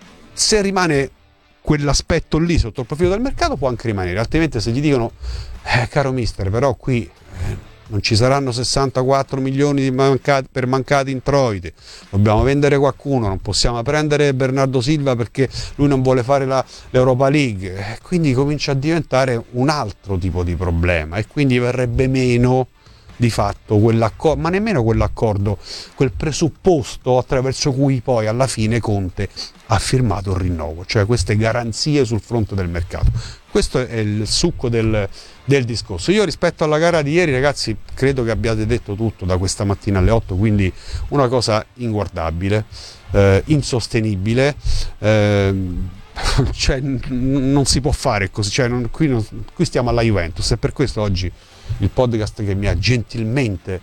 se rimane quell'aspetto lì sotto il profilo del mercato può anche rimanere, altrimenti se gli dicono eh, caro mister, però qui eh, non ci saranno sessantaquattro milioni di mancati, per mancati introiti, dobbiamo vendere qualcuno, non possiamo prendere Bernardo Silva perché lui non vuole fare la, l'Europa League, eh, quindi comincia a diventare un altro tipo di problema e quindi verrebbe meno di fatto quell'accordo, ma nemmeno quell'accordo, quel presupposto attraverso cui poi alla fine Conte ha firmato il rinnovo, cioè queste garanzie sul fronte del mercato. Questo è il succo del, del discorso. Io rispetto alla gara di ieri, ragazzi, credo che abbiate detto tutto da questa mattina alle otto, quindi una cosa inguardabile, eh, insostenibile, eh, cioè n- non si può fare così, cioè non, qui, non, qui stiamo alla Juventus e per questo oggi il podcast che mi ha gentilmente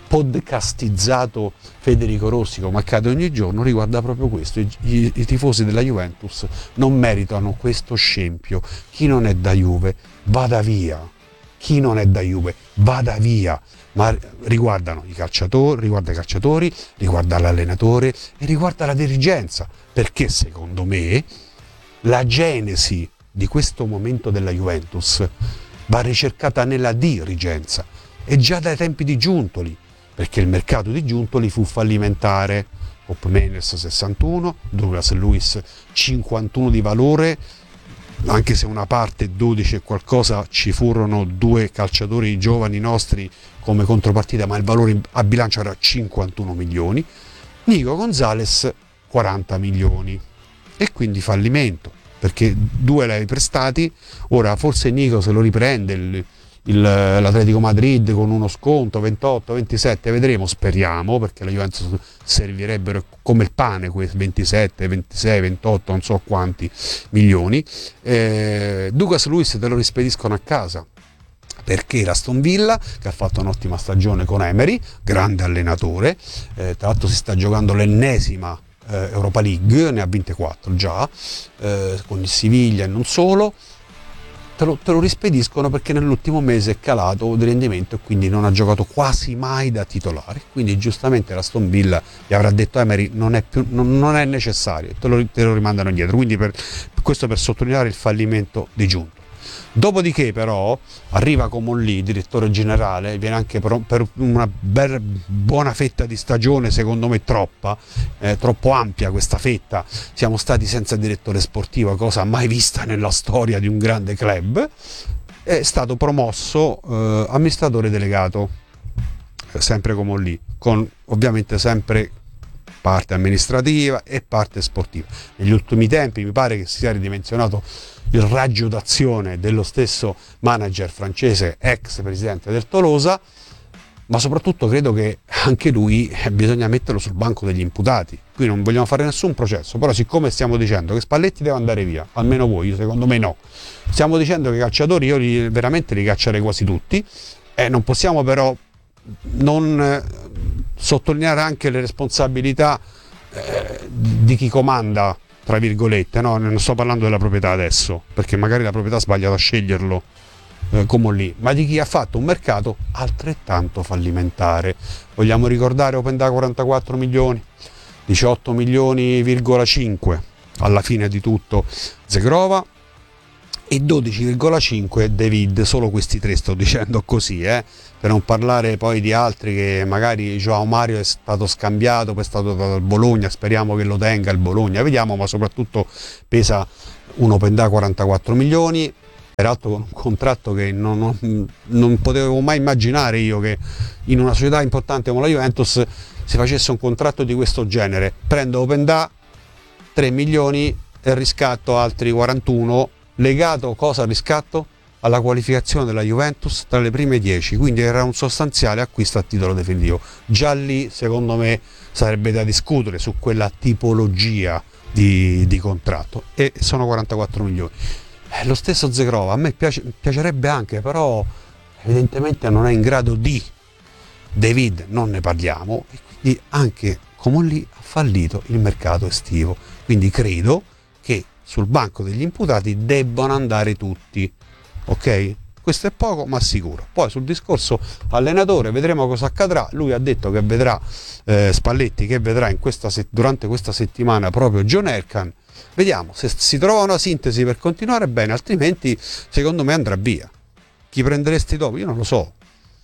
podcastizzato Federico Rossi, come accade ogni giorno, riguarda proprio questo. I, i, i tifosi della Juventus non meritano questo scempio. Chi non è da Juve vada via, chi non è da Juve vada via, ma riguardano i calciatori, riguarda i calciatori, riguarda l'allenatore e riguarda la dirigenza, perché secondo me la genesi di questo momento della Juventus va ricercata nella dirigenza e già dai tempi di Giuntoli, perché il mercato di Giuntoli fu fallimentare. Pop Meners sessantuno, Douglas Luiz cinquantuno di valore, anche se una parte dodici e qualcosa ci furono due calciatori giovani nostri come contropartita, ma il valore a bilancio era cinquantuno milioni. Nico Gonzalez quaranta milioni e quindi fallimento, perché due l'hai prestati. Ora forse Nico se lo riprende il, il, l'Atletico Madrid con uno sconto ventotto ventisette, vedremo, speriamo, perché la Juventus servirebbero come il pane quei ventisette ventisei ventotto non so quanti milioni. eh, Douglas Luiz te lo rispediscono a casa, perché l'Aston Villa, che ha fatto un'ottima stagione con Emery, grande allenatore, eh, tra l'altro si sta giocando l'ennesima Eh, Europa League, ne ha vinte quattro già, eh, con il Siviglia e non solo, te lo, te lo rispediscono perché nell'ultimo mese è calato di rendimento e quindi non ha giocato quasi mai da titolare, quindi giustamente la Aston Villa gli avrà detto Emery non è, più, non, non è necessario, te lo, te lo rimandano indietro, quindi per, questo per sottolineare il fallimento di Giuntoli. Dopodiché però arriva Comolli, direttore generale, viene anche per, per una bel, buona fetta di stagione, secondo me troppa, eh, troppo ampia questa fetta, siamo stati senza direttore sportivo, cosa mai vista nella storia di un grande club, è stato promosso eh, amministratore delegato, eh, sempre Comolli, con ovviamente sempre parte amministrativa e parte sportiva. Negli ultimi tempi mi pare che si sia ridimensionato il raggio d'azione dello stesso manager francese, ex presidente del Tolosa, ma soprattutto credo che anche lui eh, bisogna metterlo sul banco degli imputati. Qui non vogliamo fare nessun processo, però siccome stiamo dicendo che Spalletti deve andare via, almeno voi, io secondo me no, stiamo dicendo che i calciatori io li, veramente li caccerei quasi tutti, e non possiamo però non eh, sottolineare anche le responsabilità eh, di chi comanda, tra virgolette, no? Non sto parlando della proprietà adesso, perché magari la proprietà ha sbagliato a sceglierlo eh, come lì, ma di chi ha fatto un mercato altrettanto fallimentare. Vogliamo ricordare Openda quarantaquattro milioni, diciotto milioni virgola cinque alla fine di tutto Zegrova, e dodici virgola cinque David, solo questi tre sto dicendo così, eh, per non parlare poi di altri che magari Joao Mario è stato scambiato, poi è stato dato al Bologna, speriamo che lo tenga il Bologna, vediamo, ma soprattutto pesa un open da quarantaquattro milioni, peraltro con un contratto che non, non, non potevo mai immaginare io che in una società importante come la Juventus si facesse un contratto di questo genere. Prendo open da tre milioni e riscatto altri quarantuno, legato cosa al riscatto? Alla qualificazione della Juventus tra le prime dieci, quindi era un sostanziale acquisto a titolo definitivo. Già lì secondo me sarebbe da discutere su quella tipologia di, di contratto, e sono quarantaquattro milioni. Eh, lo stesso Zegrova a me piace, piacerebbe anche, però evidentemente non è in grado di. David non ne parliamo, e quindi anche Comolli ha fallito il mercato estivo, quindi credo che sul banco degli imputati debbano andare tutti, ok? Questo è poco ma sicuro. Poi sul discorso allenatore vedremo cosa accadrà. Lui ha detto che vedrà eh, Spalletti, che vedrà in questa se- durante questa settimana proprio John Elkann. Vediamo se si trova una sintesi per continuare bene, altrimenti secondo me andrà via. Chi prenderesti dopo? Io non lo so,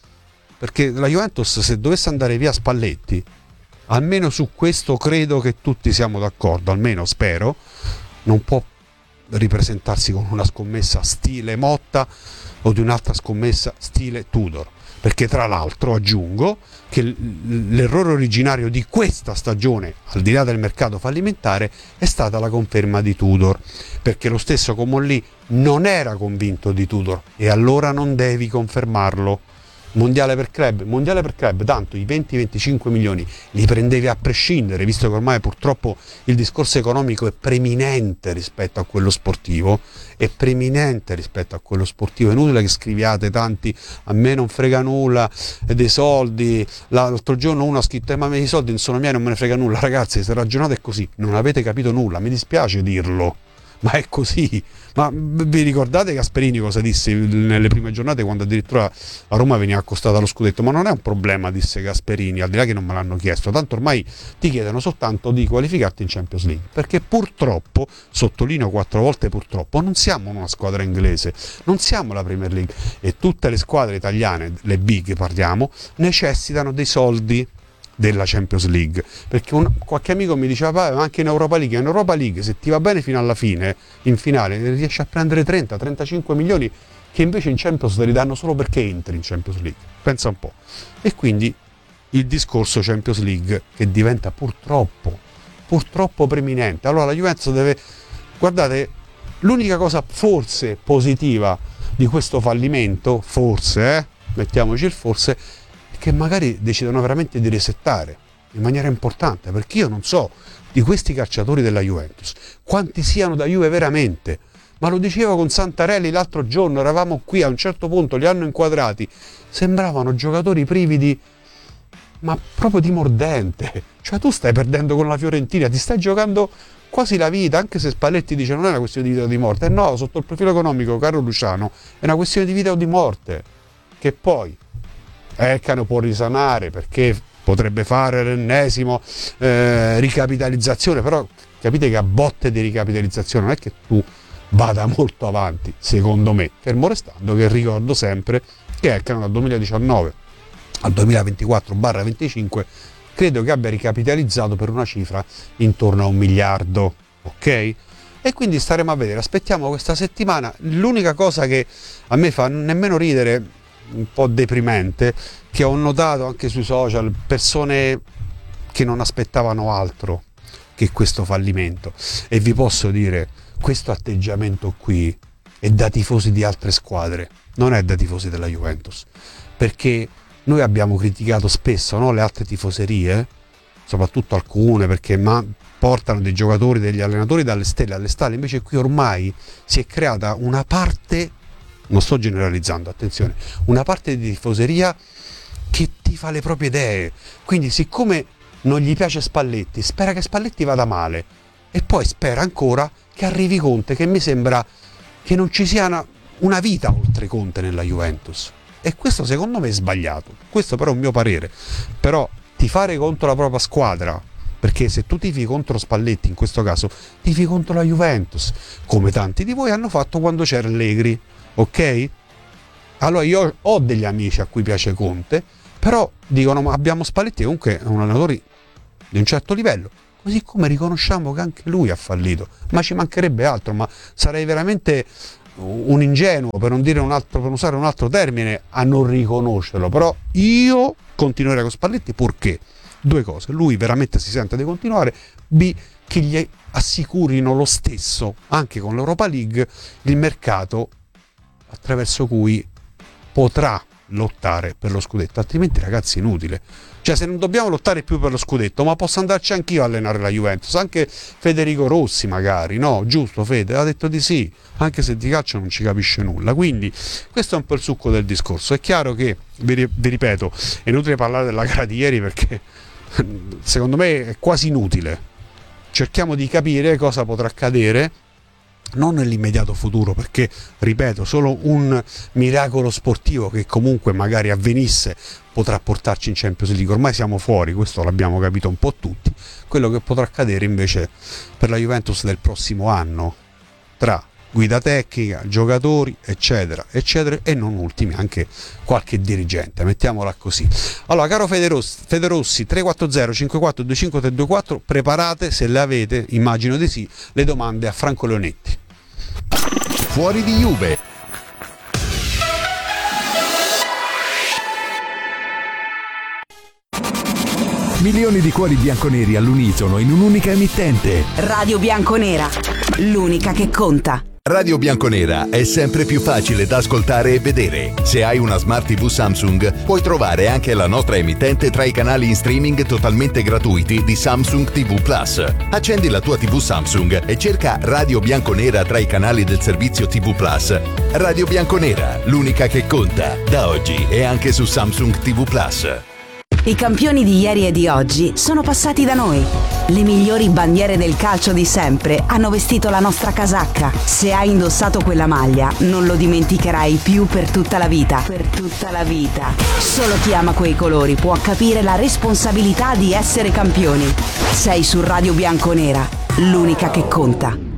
perché la Juventus, se dovesse andare via Spalletti, almeno su questo credo che tutti siamo d'accordo, almeno spero, non può ripresentarsi con una scommessa stile Motta o di un'altra scommessa stile Tudor, perché tra l'altro aggiungo che l'errore originario di questa stagione, al di là del mercato fallimentare, è stata la conferma di Tudor, perché lo stesso Comolli non era convinto di Tudor, e allora non devi confermarlo. Mondiale per club, mondiale per club, tanto i venti venticinque milioni li prendevi a prescindere, visto che ormai purtroppo il discorso economico è preminente rispetto a quello sportivo, è preminente rispetto a quello sportivo, è inutile che scriviate tanti, a me non frega nulla dei soldi, l'altro giorno uno ha scritto, eh, ma i soldi non sono miei, non me ne frega nulla. Ragazzi, se ragionate così non avete capito nulla, mi dispiace dirlo, ma è così. Ma vi ricordate Gasperini cosa disse nelle prime giornate, quando addirittura la Roma veniva accostata allo scudetto? Ma non è un problema, disse Gasperini, al di là che non me l'hanno chiesto, tanto ormai ti chiedono soltanto di qualificarti in Champions League, perché purtroppo, sottolineo quattro volte purtroppo, non siamo una squadra inglese, non siamo la Premier League, e tutte le squadre italiane, le big parliamo, necessitano dei soldi della Champions League, perché un, qualche amico mi diceva, ma anche in Europa League, in Europa League se ti va bene fino alla fine, in finale riesci a prendere trenta trentacinque milioni, che invece in Champions te li danno solo perché entri in Champions League, pensa un po'. E quindi il discorso Champions League, che diventa purtroppo purtroppo preminente. Allora la Juventus deve, guardate, l'unica cosa forse positiva di questo fallimento, forse, eh, mettiamoci il forse, che magari decidono veramente di resettare in maniera importante, perché io non so di questi calciatori della Juventus quanti siano da Juve veramente, ma lo dicevo con Santarelli l'altro giorno, eravamo qui, a un certo punto li hanno inquadrati, sembravano giocatori privi di, ma proprio di mordente, cioè tu stai perdendo con la Fiorentina, ti stai giocando quasi la vita, anche se Spalletti dice non è una questione di vita o di morte, eh no, sotto il profilo economico, caro Luciano, è una questione di vita o di morte, che poi Elkann può risanare perché potrebbe fare l'ennesimo eh, ricapitalizzazione, però capite che a botte di ricapitalizzazione non è che tu vada molto avanti, secondo me, fermo restando che ricordo sempre che Elkann dal duemiladiciannove al duemilaventiquattro venticinque credo che abbia ricapitalizzato per una cifra intorno a un miliardo, ok? E quindi staremo a vedere, aspettiamo questa settimana. L'unica cosa che a me fa nemmeno ridere, un po' deprimente, che ho notato anche sui social persone che non aspettavano altro che questo fallimento, e vi posso dire, questo atteggiamento qui è da tifosi di altre squadre, non è da tifosi della Juventus, perché noi abbiamo criticato spesso, no, le altre tifoserie, soprattutto alcune, perché ma portano dei giocatori, degli allenatori dalle stelle alle stalle, invece qui ormai si è creata una parte, non sto generalizzando, attenzione, una parte di tifoseria che ti fa le proprie idee, quindi siccome non gli piace Spalletti, spera che Spalletti vada male, e poi spera ancora che arrivi Conte, che mi sembra che non ci sia una, una vita oltre Conte nella Juventus, e questo secondo me è sbagliato, questo però è un mio parere. Però tifare contro la propria squadra perché se tu tifi contro Spalletti, in questo caso tifi contro la Juventus, come tanti di voi hanno fatto quando c'era Allegri, ok? Allora io ho degli amici a cui piace Conte, però dicono ma abbiamo Spalletti, comunque è un allenatore di un certo livello, così come riconosciamo che anche lui ha fallito, ma ci mancherebbe altro, ma sarei veramente un ingenuo, per non dire un altro, per usare un altro termine, a non riconoscerlo. Però io continuerei con Spalletti, perché due cose: lui veramente si sente di continuare, b che gli assicurino lo stesso anche con l'Europa League il mercato attraverso cui potrà lottare per lo scudetto, altrimenti ragazzi è inutile. Cioè, se non dobbiamo lottare più per lo scudetto, ma posso andarci anch'io a allenare la Juventus, anche Federico Rossi magari, no? Giusto Fede? Ha detto di sì, anche se di calcio non ci capisce nulla. Quindi questo è un po' il succo del discorso. È chiaro che, vi, vi ripeto, è inutile parlare della gara di ieri perché secondo me è quasi inutile. Cerchiamo di capire cosa potrà accadere, non nell'immediato futuro, perché ripeto, solo un miracolo sportivo che comunque magari avvenisse potrà portarci in Champions League. Ormai siamo fuori, questo l'abbiamo capito un po' tutti. Quello che potrà accadere invece per la Juventus del prossimo anno, tra guida tecnica, giocatori, eccetera, eccetera, e non ultimi anche qualche dirigente, mettiamola così. Allora, caro Federossi, Federossi tre quattro zero cinque quattro due cinque tre due quattro, preparate, se le avete, immagino di sì, le domande a Franco Leonetti. Fuori di Juve. Milioni di cuori bianconeri all'unisono in un'unica emittente. Radio Bianconera, l'unica che conta. Radio Bianconera è sempre più facile da ascoltare e vedere. Se hai una Smart tivù Samsung, puoi trovare anche la nostra emittente tra i canali in streaming totalmente gratuiti di Samsung tivù Plus. Accendi la tua tivù Samsung e cerca Radio Bianconera tra i canali del servizio tivù Plus. Radio Bianconera, l'unica che conta, da oggi e anche su Samsung tivù Plus. I campioni di ieri e di oggi sono passati da noi. Le migliori bandiere del calcio di sempre hanno vestito la nostra casacca. Se hai indossato quella maglia, non lo dimenticherai più per tutta la vita. Per tutta la vita. Solo chi ama quei colori può capire la responsabilità di essere campioni. Sei su Radio Bianconera, l'unica che conta.